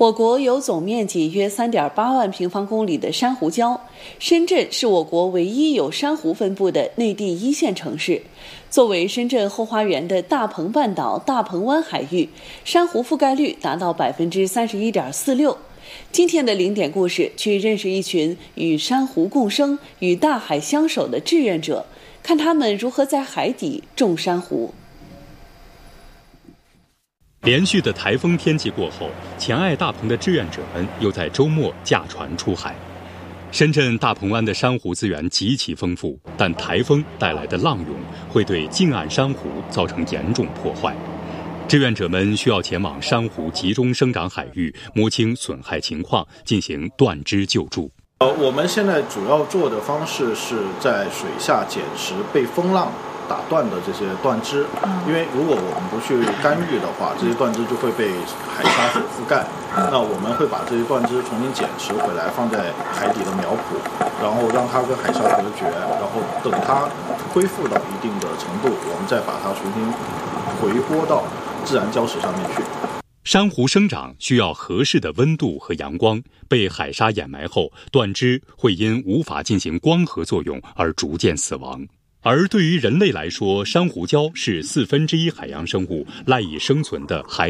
我国有总面积约3.8万平方公里的珊瑚礁，深圳是我国唯一有珊瑚分布的内地一线城市。作为深圳后花园的大鹏半岛、大鹏湾海域，珊瑚覆盖率达到31.46%。今天的零点故事，去认识一群与珊瑚共生、与大海相守的志愿者，看他们如何在海底种珊瑚。 连续的台风天气过后，前爱大鹏的志愿者们又在周末驾船出海。深圳大鹏湾的珊瑚资源极其丰富，但台风带来的浪涌会对近岸珊瑚造成严重破坏。志愿者们需要前往珊瑚集中生长海域，摸清损害情况，进行断枝救助。 我们现在主要做的方式是在水下捡拾被风浪打断的这些断枝，因为如果我们不去干预的话，这些断枝就会被海沙所覆盖。那我们会把这些断枝重新捡拾回来，放在海底的苗圃，然后让它跟海沙隔绝，然后等它恢复到一定的程度，我们再把它重新回拨到自然礁石上面去。 珊瑚生长需要合适的温度和阳光，被海沙掩埋后，断枝会因无法进行光合作用而逐渐死亡。而对于人类来说，珊瑚礁是1/4海洋生物赖以生存的海